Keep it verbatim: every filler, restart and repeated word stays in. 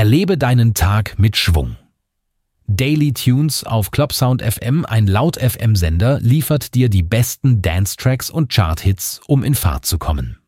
Erlebe deinen Tag mit Schwung. Daily Tunes auf Clubsound F M, ein Laut-F M-Sender, liefert dir die besten Dance-Tracks und Chart-Hits, um in Fahrt zu kommen.